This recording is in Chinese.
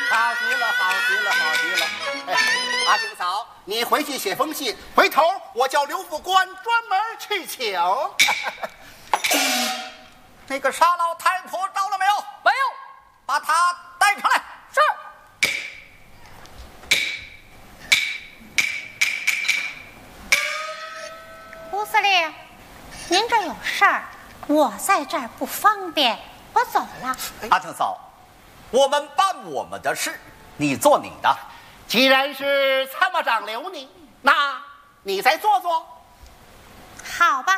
好极了，好极了，好极了！哎，阿星嫂，你回去写封信，回头我叫刘副官专门去请。那个沙老太婆到了没有？ 没有， 把她带上来。 是。 胡司令，您这有事儿，我在这儿不方便，我走了。 阿庆嫂，我们办我们的事，你做你的。 既然是参谋长留你，那你再坐坐。 好吧，